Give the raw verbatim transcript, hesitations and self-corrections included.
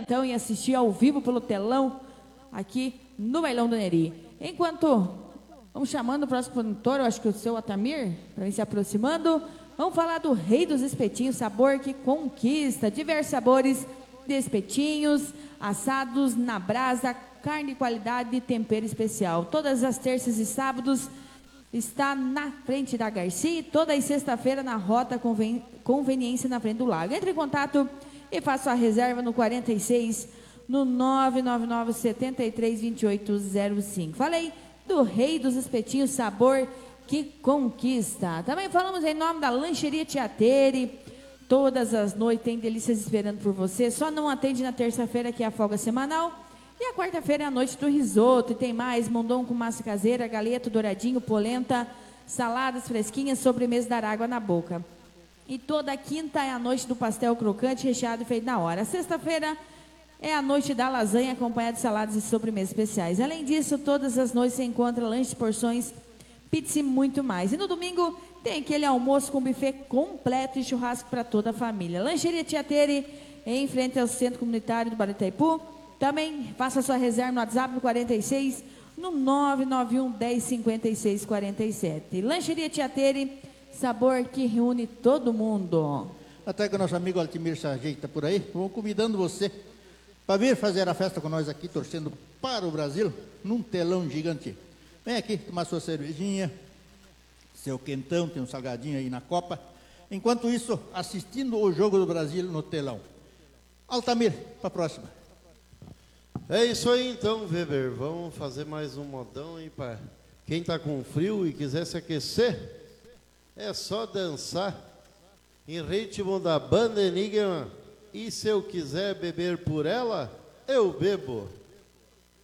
então e assistir ao vivo pelo telão aqui no Bailão do Neri. Enquanto vamos chamando o próximo produtor, eu acho que o seu Otamir, para ir se aproximando, vamos falar do Rei dos Espetinhos, sabor que conquista, diversos sabores de espetinhos, assados na brasa, carne de qualidade e tempero especial. Todas as terças e sábados está na frente da Garcia e toda a sexta-feira na Rota Conven... Conveniência na frente do lago. Entre em contato e faça a reserva no quarenta e seis, no nove nove nove, setenta e três, vinte e oito zero cinco. Falei do Rei dos Espetinhos, sabor que conquista. Também falamos em nome da Lancheria Tiateri. Todas as noites tem delícias esperando por você. Só não atende na terça-feira, que é a folga semanal. E a quarta-feira é a noite do risoto. E tem mais, mondongo com massa caseira, galeto, douradinho, polenta, saladas fresquinhas, sobremesa dar água na boca. E toda quinta é a noite do pastel crocante, recheado e feito na hora. Sexta-feira é a noite da lasanha, acompanhada de saladas e sobremesas especiais. Além disso, todas as noites você encontra lanches, porções, pizza e muito mais. E no domingo tem aquele almoço com buffet completo e churrasco para toda a família. Lancheria Tiateri, em frente ao Centro Comunitário do Barra Itaipu. Também faça sua reserva no WhatsApp no quarenta e seis, no nove nove um, dez, cinquenta e seis, quarenta e sete. Lancheria Tiateri, sabor que reúne todo mundo. Até que o nosso amigo Altimir se ajeita por aí, vamos convidando você para vir fazer a festa com nós aqui, torcendo para o Brasil, num telão gigante. Vem aqui tomar sua cervejinha, seu quentão, tem um salgadinho aí na copa. Enquanto isso, assistindo o jogo do Brasil no telão. Altamir, para a próxima. É isso aí então, Weber. Vamos fazer mais um modão aí para quem está com frio e quiser se aquecer. É só dançar em ritmo da banda Enigma. E se eu quiser beber por ela, eu bebo.